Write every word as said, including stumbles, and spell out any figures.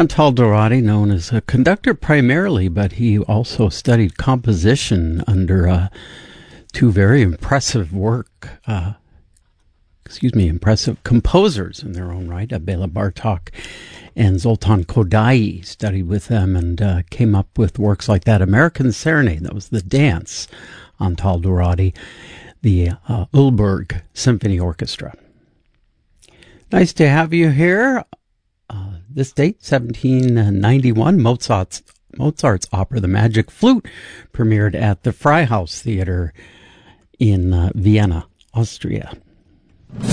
Antal Dorati, known as a conductor primarily, but he also studied composition under uh, two very impressive work, uh, excuse me, impressive composers in their own right, Bela Bartok and Zoltan Kodaly. Studied with them and uh, came up with works like that. American Serenade, that was the dance, Antal Dorati, the uh, Ulberg Symphony Orchestra. Nice to have you here. Uh, this date, seventeen ninety-one, Mozart's, Mozart's opera, The Magic Flute, premiered at the Freihaus Theater in uh, Vienna, Austria.